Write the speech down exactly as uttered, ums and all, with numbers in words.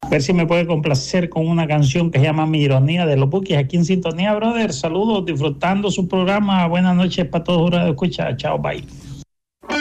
ver si me puede complacer con una canción que se llama Mi Ironía de los Bukis, aquí en sintonía, brother. Saludos, disfrutando su programa. Buenas noches para todos. Escucha, chao, bye.